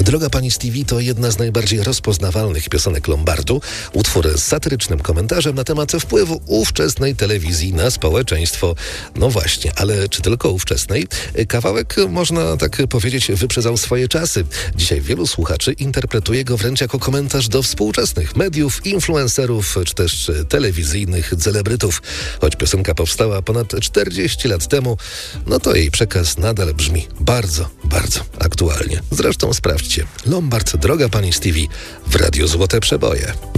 Droga pani Stevie to jedna z najbardziej rozpoznawalnych piosenek Lombardu, utwór z satyrycznym komentarzem na temat wpływu ówczesnej telewizji na społeczeństwo. No właśnie, ale czy tylko ówczesnej? Kawałek, można tak powiedzieć, wyprzedzał swoje czasy. Dzisiaj wielu słuchaczy interpretuje go wręcz jako komentarz do współczesnych mediów, influencerów czy też telewizyjnych celebrytów. Choć piosenka powstała ponad 40 lat temu, no to jej przekaz nadal brzmi bardzo, bardzo aktualnie. Zresztą sprawdźcie. Lombard, droga pani Stevie w Radiu Złote Przeboje.